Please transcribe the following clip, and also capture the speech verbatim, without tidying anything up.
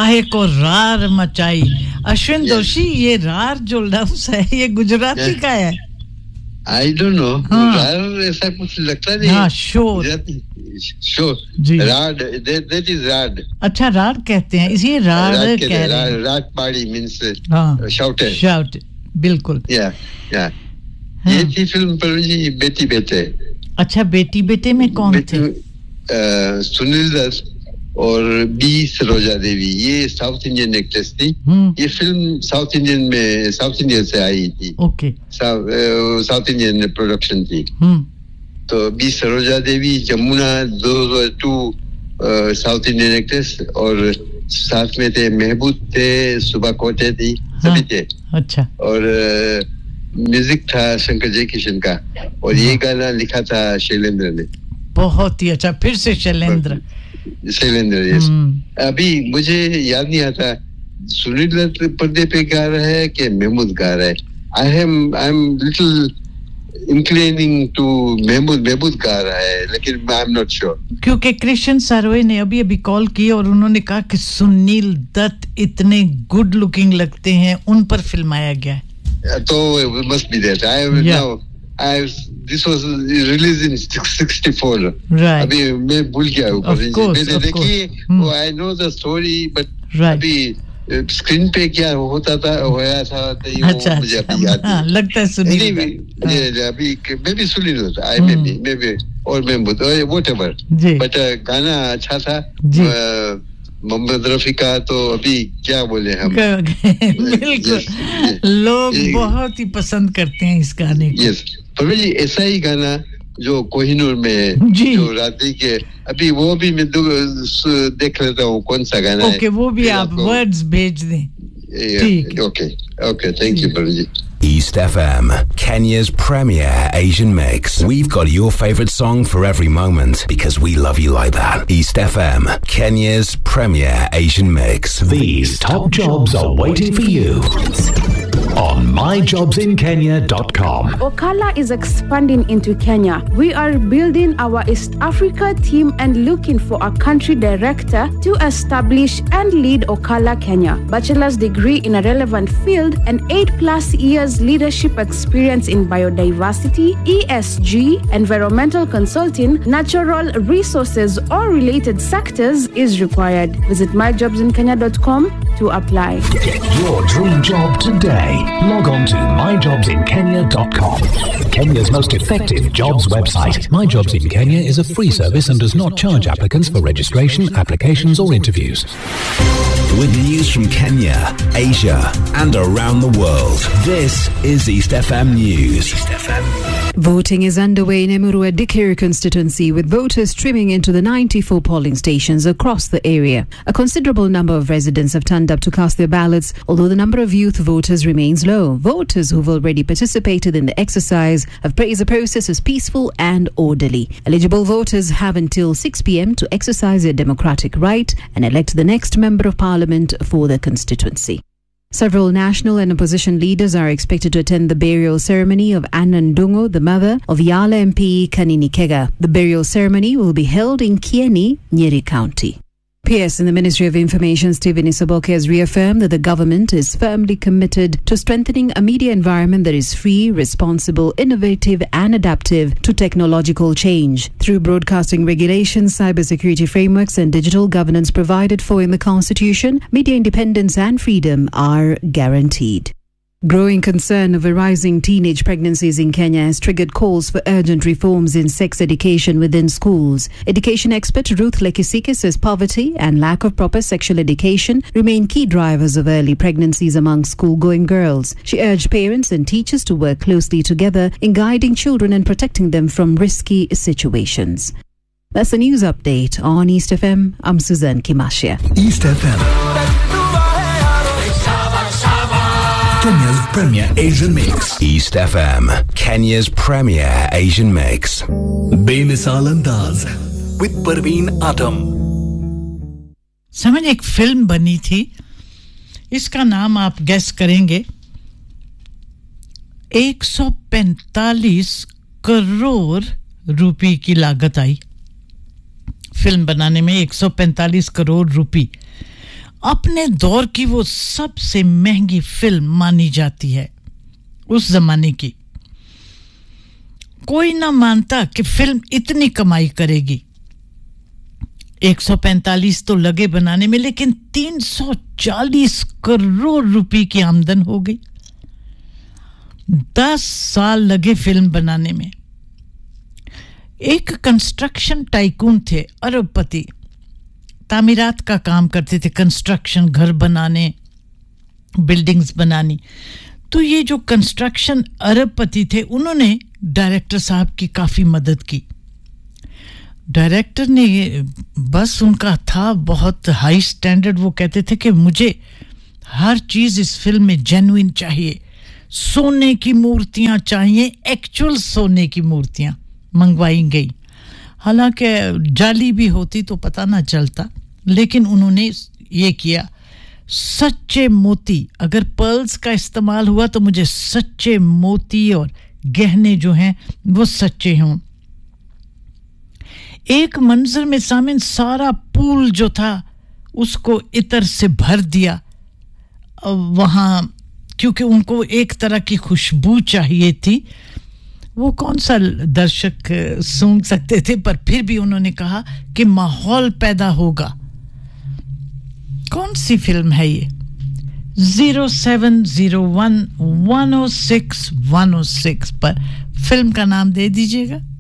काहे को रार मचाई अश्विन yes. दोषी ये रार जो लफ्ज है ये गुजराती yes. का है आई डोंट नो रार ऐसा कुछ लगता नहीं हां शोर शोर राड दैट इज राड अच्छा राड कहते हैं इसे राड कह रहे हैं राड पाड़ी मींस शाउट शाउट बिल्कुल या या ये थी फिल्म पर जी बेटी बेटे अच्छा बेटी बेटे में कौन थे सुनील दत्त और बी सरोजा देवी ये साउथ इंडियन एक्ट्रेस थी ये फिल्म साउथ इंडियन में साउथ इंडिया से आई थी ओके साउथ इंडियन प्रोडक्शन थी तो बी सरोजा देवी जमुना दो टू साउथ इंडियन एक्ट्रेस और साथ में थे महबूब थे सुबह कोटे थी सभी थे अच्छा और म्यूजिक था शंकर जयकिशन का और ये गाना लिखा था शैलेंद्र ने बहुत ही अच्छा फिर से शैलेंद्र शैलेंद्र यस अभी मुझे याद नहीं आता सुनील दत्त पर्दे पे गा रहा है कि महमूद गा रहा है I am I am little inclining to Mahmood Mahmood गा रहा है लेकिन आई एम नॉट श्योर क्योंकि कृष्ण सारोवे ने अभी अभी कॉल की और उन्होंने कहा कि सुनील दत्त इतने गुड लुकिंग लगते हैं उन पर फिल्माया गया है तो must be that I will yeah. now I this was released in sixty-four right अभी मैं भूल गया हूँ मैंने देखी वो I know the story but right. अभी स्क्रीन पे क्या होता था होया था तो ये अच्छा, मुझे अभी याद नहीं लगता है सुनील अभी मैं भी सुनी होता I may be maybe और मैं whatever but गाना अच्छा था मोहम्मद रफी का तो अभी क्या बोले हम बिल्कुल लोग बहुत ही पसंद करते हैं इस गाने को यस पर जी ऐसा ही गाना जो कोहिनूर में जो रात्रि के अभी वो भी मैं देख लेता हूँ कौन सा गाना है ओके वो भी आप वर्ड्स भेज दें ठीक ओके ओके थैंक यू बरू जी East F M, Kenya's premier Asian mix. We've got your favorite song for every moment because we love you like that. East F M, Kenya's premier Asian mix. These top jobs are waiting for you on my jobs in kenya dot com. Ocala is expanding into Kenya. We are building our East Africa team and looking for a country director to establish and lead Ocala Kenya. Bachelor's degree in a relevant field and eight plus years leadership experience in biodiversity, E S G, environmental consulting, natural resources or related sectors is required. Visit my jobs in kenya dot com to apply. Get your dream job today. Log on to my jobs in kenya dot com. Kenya's most effective jobs website. My Jobs in Kenya is a free service and does not charge applicants for registration, applications or interviews. With news from Kenya, Asia and around the world, this is East F M News. East F M. Voting is underway in Emurua Dikir constituency with voters streaming into the ninety-four polling stations across the area. A considerable number of residents have turned up to cast their ballots, although the number of youth voters remains low. Voters who've already participated in the exercise have praised the process as peaceful and orderly. Eligible voters have until six p.m. to exercise their democratic right and elect the next member of parliament for the constituency. Several national and opposition leaders are expected to attend the burial ceremony of Anna Ndungu, the mother of Yala M P Kanini Kega. The burial ceremony will be held in Kieni, Nyeri County. P S in the Ministry of Information, Stephen Isoboke, has reaffirmed that the government is firmly committed to strengthening a media environment that is free, responsible, innovative and adaptive to technological change. Through broadcasting regulations, cybersecurity frameworks and digital governance provided for in the Constitution, media independence and freedom are guaranteed. Growing concern over rising teenage pregnancies in Kenya has triggered calls for urgent reforms in sex education within schools. Education expert Ruth Lekisike says poverty and lack of proper sexual education remain key drivers of early pregnancies among school-going girls. She urged parents and teachers to work closely together in guiding children and protecting them from risky situations. That's the news update on East F M. I'm Suzanne Kimashia. East F M. Kenya's premier Asian mix. East F M, Kenya's premier Asian mix. बेमिसाल अंदाज with Parveen atom. समझ एक film बनी थी, इसका नाम आप guess करेंगे. एक सौ पैंतालीस करोड़ रुपए की लागत आई फिल्म बनाने में. एक सौ पैंतालीस करोड़ रुपए. अपने दौर की वो सबसे महंगी फिल्म मानी जाती है उस जमाने की। कोई ना मानता कि फिल्म इतनी कमाई करेगी। एक सौ पैंतालीस तो लगे बनाने में, लेकिन तीन सौ चालीस करोड़ रुपए की आमदन हो गई। दस साल लगे फिल्म बनाने में। एक कंस्ट्रक्शन टाइकून थे, अरबपति, तामीरात का काम करते थे, कंस्ट्रक्शन, घर बनाने, बिल्डिंग्स बनानी। तो ये जो कंस्ट्रक्शन अरबपति थे, उन्होंने डायरेक्टर साहब की काफी मदद की। डायरेक्टर ने बस उनका था बहुत हाई स्टैंडर्ड। वो कहते थे कि मुझे हर चीज इस फिल्म में जेन्युइन चाहिए, सोने की मूर्तियां चाहिए, एक्चुअल सोने की मूर्तियां मंगवाई गई। हालांकि जाली भी होती तो पता ना चलता, लेकिन उन्होंने ये किया। सच्चे मोती, अगर पर्ल्स का इस्तेमाल हुआ तो मुझे सच्चे मोती और गहने जो हैं वो सच्चे हों। एक मंजर में सामिन सारा पूल जो था उसको इत्र से भर दिया वहां, क्योंकि उनको एक तरह की खुशबू चाहिए थी। वो कौन सा दर्शक सूंघ सकते थे, पर फिर भी उन्होंने कहा कि माहौल पैदा होगा। कौन सी फिल्म है ये? Zero seven zero one one zero six one zero six पर फिल्म का नाम दे दीजिएगा।